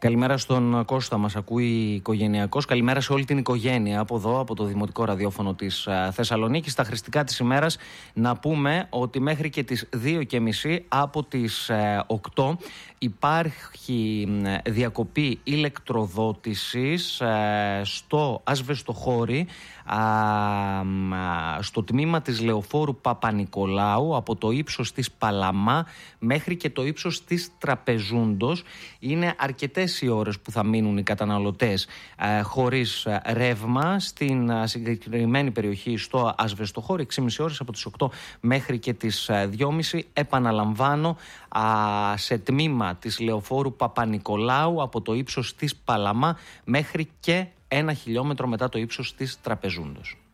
Καλημέρα στον Κώστα, μας ακούει οικογενειακός. Καλημέρα σε όλη την οικογένεια από εδώ, από το Δημοτικό Ραδιόφωνο της Θεσσαλονίκης. Στα χρηστικά της ημέρας να πούμε ότι μέχρι και τις 2:30 από τις 8 υπάρχει διακοπή ηλεκτροδότησης στο ασβεστοχώρι, στο τμήμα της Λεωφόρου Παπα-Νικολάου, από το ύψος της Παλαμά μέχρι και το ύψος της Τραπεζούντος. Είναι αρκετές οι ώρες που θα μείνουν οι καταναλωτές χωρίς ρεύμα στην συγκεκριμένη περιοχή στο ασβεστοχώρι. 6,5 ώρες από τις 8 μέχρι και τις 2:30. Επαναλαμβάνω, σε τμήμα της Λεωφόρου Παπα-Νικολάου από το ύψος της Παλαμά μέχρι και 1 χιλιόμετρο μετά το ύψος της Τραπεζούντος.